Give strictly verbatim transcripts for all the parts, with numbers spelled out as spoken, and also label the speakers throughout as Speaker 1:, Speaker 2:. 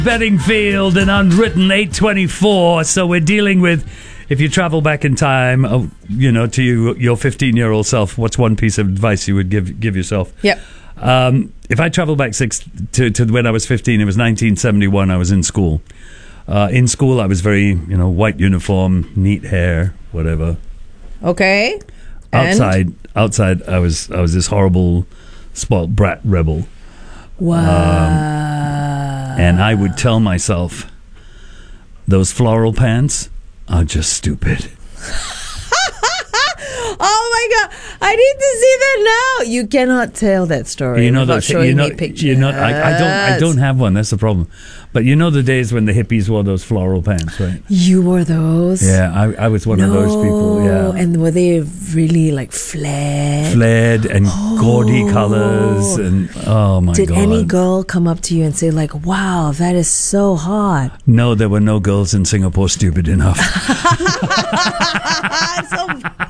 Speaker 1: Bedingfield and Unwritten eight twenty-four. So we're dealing with, if you travel back in time, uh, you know, to you, your fifteen-year-old self, what's one piece of advice you would give give yourself?
Speaker 2: Yep.
Speaker 1: Um, if I travel back six to, to when I was fifteen, it was nineteen seventy-one. I was in school. Uh, in school, I was very, you know, white uniform, neat hair, whatever.
Speaker 2: Okay.
Speaker 1: Outside,
Speaker 2: And?
Speaker 1: outside, I was I was this horrible, spoiled brat rebel.
Speaker 2: Wow.
Speaker 1: Um, and I would tell myself, those floral pants are just stupid.
Speaker 2: Oh my God! I need to see that now. You cannot tell that story.
Speaker 1: You know
Speaker 2: without
Speaker 1: that.
Speaker 2: showing
Speaker 1: You know.
Speaker 2: me pictures.
Speaker 1: You know. I, I don't. I don't have one. That's the problem. But you know the days when the hippies wore those floral pants, right?
Speaker 2: You wore those?
Speaker 1: Yeah, I, I was one
Speaker 2: no.
Speaker 1: of those people. Yeah.
Speaker 2: And were they really like flared?
Speaker 1: Flared and
Speaker 2: Oh.
Speaker 1: gaudy colors and oh my
Speaker 2: Did
Speaker 1: God.
Speaker 2: any girl come up to you and say like, "Wow, that is so hot"?
Speaker 1: No, there were no girls in Singapore stupid enough.
Speaker 2: So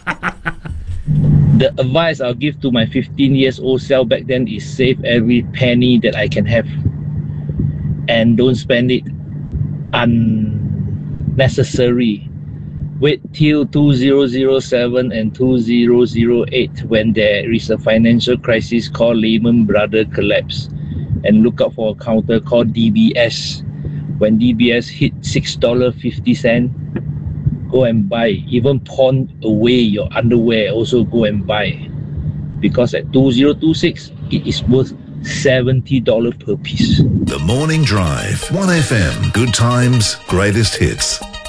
Speaker 3: The advice I'll give to my fifteen years old self back then is save every penny that I can have and don't spend it unnecessary. Wait till two thousand seven and two thousand eight when there is a financial crisis called Lehman Brothers collapse, and look out for a counter called D B S. When D B S hit six dollars and fifty cents, go and buy. Even pawn away your underwear, also go and buy, because at two thousand twenty-six it is worth seventy dollars per piece.
Speaker 4: The Morning Drive, one F M, good times, greatest hits.